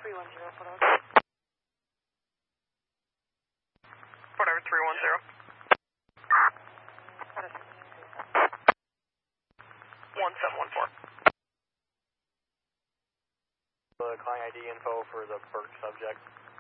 310, Fort Whatever, 310. What is it? 1714. The client ID info for the Burke subject.